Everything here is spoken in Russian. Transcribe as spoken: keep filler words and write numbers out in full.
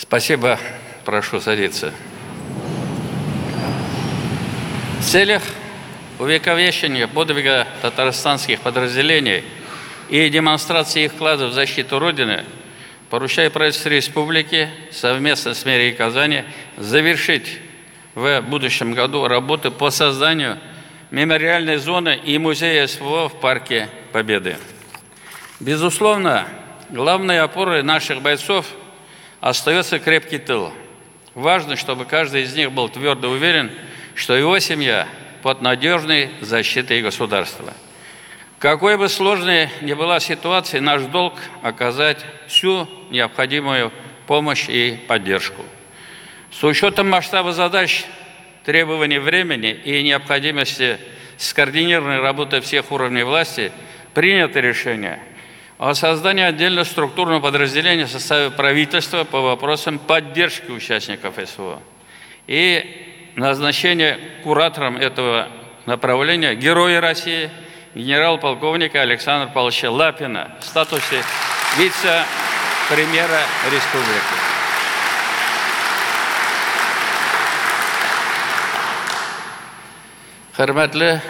Спасибо. Прошу садиться. В целях увековечения подвига татарстанских подразделений и демонстрации их вклада в защиту Родины поручаю правительству республики совместно с мэрией Казани завершить в будущем году работы по созданию мемориальной зоны и музея СВО в Парке Победы. Безусловно, главной опорой наших бойцов остается крепкий тыл. Важно, чтобы каждый из них был твердо уверен, что его семья под надежной защитой государства. Какой бы сложной ни была ситуация, наш долг оказать всю необходимую помощь и поддержку. С учетом масштаба задач, требований времени и необходимости скоординированной работы всех уровней власти, принято решение о создании отдельного структурного подразделения в составе правительства по вопросам поддержки участников СВО и назначение куратором этого направления Героя России генерал-полковника Александра Павловича Лапина в статусе вице-премьера республики. Hürmetli